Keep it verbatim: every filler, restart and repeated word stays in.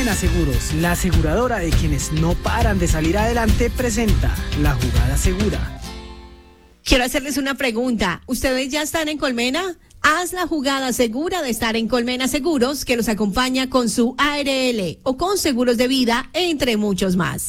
Colmena Seguros, la aseguradora de quienes no paran de salir adelante, presenta La Jugada Segura. Quiero hacerles una pregunta. ¿Ustedes ya están en Colmena? Haz la jugada segura de estar en Colmena Seguros, que los acompaña con su A R L o con seguros de vida, entre muchos más.